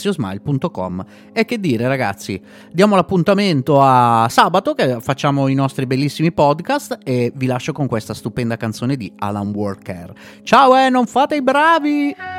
maziosmile.com. E che dire, ragazzi, diamo l'appuntamento a sabato che facciamo i nostri bellissimi podcast e vi lascio con questa stupenda canzone di Alan Walker. Ciao, non fate i bravi!